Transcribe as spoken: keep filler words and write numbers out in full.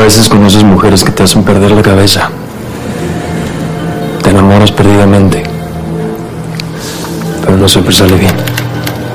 veces conoces mujeres que te hacen perder la cabeza. Te enamoras perdidamente, pero no siempre sale bien.